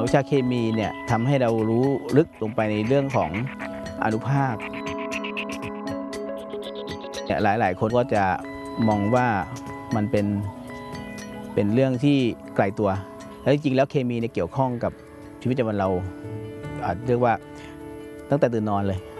วิชาเคมีเนี่ยทำให้เรารู้ลึกลงไปในเรื่องของอานุภาคหลายคนก็จะมองว่ามันเป็นเรื่องที่ไกลตัวแล้วจริงๆแล้วเคมีเนี่ยเกี่ยวข้องกับชีวิตประจำวันเราเรียกว่าตั้งแต่ตื่นนอนเลย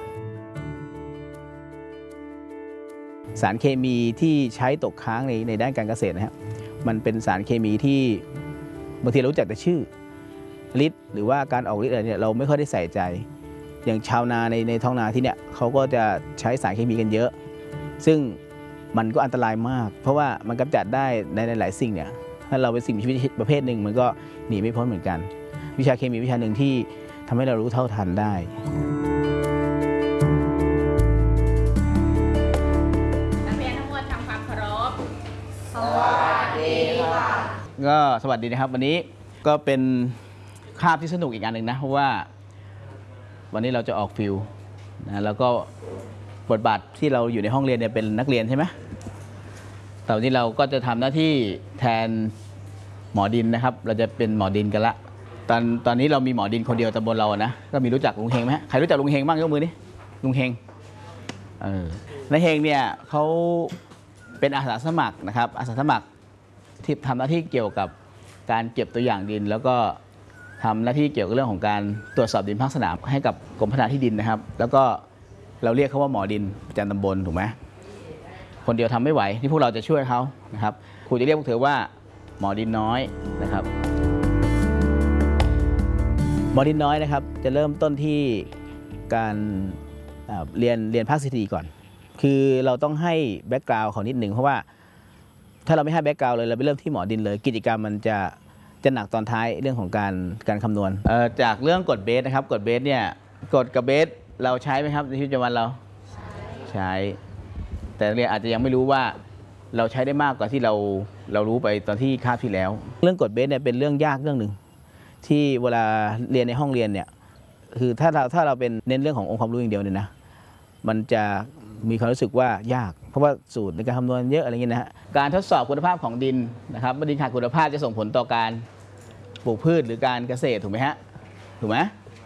สารเคมีที่ใช้ตกค้างในด้านการเกษตรนะครับมันเป็นสารเคมีที่บางทีเรารู้จักแต่ชื่อฤทธิ์หรือว่าการออกฤทธิ์อะไรเนี่ยเราไม่ค่อยได้ใส่ใจอย่างชาวนาในท้องนาที่เนี่ยเขาก็จะใช้สารเคมีกันเยอะซึ่งมันก็อันตรายมากเพราะว่ามันกำจัดได้ในหลายสิ่งเนี่ยถ้าเราเป็นสิ่งมีชีวิตประเภทหนึ่งมันก็หนีไม่พ้นเหมือนกันวิชาเคมีวิชาหนึ่งที่ทำให้เรารู้เท่าทันได้นักเรียนทั้งหมดทำความเคารพสวัสดีค่ะก็สวัสดีนะครับวันนี้ก็เป็นคาบที่สนุกอีกอันหนึ่งนะเพราะว่าวันนี้เราจะออกฟิลนะแล้วก็บทบาทที่เราอยู่ในห้องเรียนเนี่ยเป็นนักเรียนใช่ไหมแต่วันนี้เราก็จะทำหน้าที่แทนหมอดินนะครับเราจะเป็นหมอดินกันละตอนนี้เรามีหมอดินคนเดียวตำบลเรานะก็มีรู้จักลุงเฮงไหมใครรู้จักลุงเฮงบ้างยกมือดิลุงเฮงนายเฮงเนี่ยเขาเป็นอาสาสมัครนะครับอาสาสมัครที่ทำหน้าที่เกี่ยวกับการเก็บตัวอย่างดินแล้วก็ทำหน้าที่เกี่ยวกับเรื่องของการตรวจสอบดินภาคสนามให้กับกรมพัฒนาที่ดินนะครับแล้วก็เราเรียกเขาว่าหมอดินประจำตำบลถูกไหมคนเดียวทำไม่ไหวที่พวกเราจะช่วยเขานะครับครูจะเรียกพวกเธอว่าหมอดินน้อยนะครับหมอดินน้อยนะครับจะเริ่มต้นที่การเรียนภาคสถิติก่อนคือเราต้องให้แบ็กกราวด์เขานิดหนึ่งเพราะว่าถ้าเราไม่ให้แบ็กกราวด์เลยเราไปเริ่มที่หมอดินเลยกิจกรรมมันจะหนักตอนท้ายเรื่องของการคำนวณจากเรื่องกฎเบสนะครับกฎเบสเนี่ยกฎกับเบสเราใช้ไหมครับในชีวิตประจำวันเราใช้แต่เรียนอาจจะยังไม่รู้ว่าเราใช้ได้มากกว่าที่เรารู้ไปตอนที่คาบที่แล้วเรื่องกฎเบสเนี่ยเป็นเรื่องยากเรื่องหนึ่งที่เวลาเรียนในห้องเรียนเนี่ยคือถ้าเราเป็นเน้นเรื่องขององค์ความรู้อย่างเดียวเนี่ยนะมันจะมีความรู้สึกว่ายากเพราะว่าสูตรในการคำนวณเยอะอะไรเงี้ยนะฮะการทดสอบคุณภาพของดินนะครับว่าดินขาดคุณภาพจะส่งผลต่อการปลูกพืชหรือการเกษตรถูกไหมฮะถูกไหม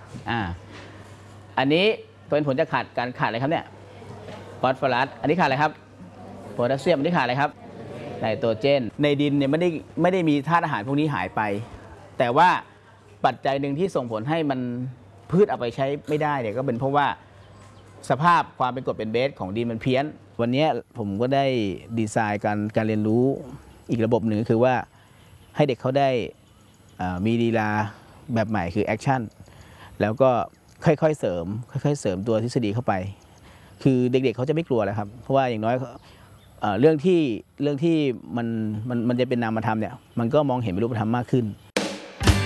อันนี้เป็นผลจากการขาดอะไรครับเนี่ยฟอสฟอรัสอันนี้ขาดอะไรครับโพแทสเซียมอันนี้ขาดอะไรครับไนโตรเจนในดินเนี่ยไม่ได้มีธาตุอาหารพวกนี้หายไปแต่ว่าปัจจัยหนึ่งที่ส่งผลให้มันพืชเอาไปใช้ไม่ได้เนี่ยก็เป็นเพราะว่าสภาพความเป็นกรดเป็นเบสของดินมันเพี้ยนวันนี้ผมก็ได้ดีไซน์การเรียนรู้อีกระบบหนึ่งก็คือว่าให้เด็กเขาได้มีลีลาแบบใหม่คือแอคชั่นแล้วก็ค่อยๆเสริมตัวทฤษฎีเข้าไปคือเด็กๆเขาจะไม่กลัวแล้วครับเพราะว่าอย่างน้อยเรื่องที่มันจะเป็นนามธรรมเนี่ยมันก็มองเห็นเป็นรูปธรรมมากขึ้น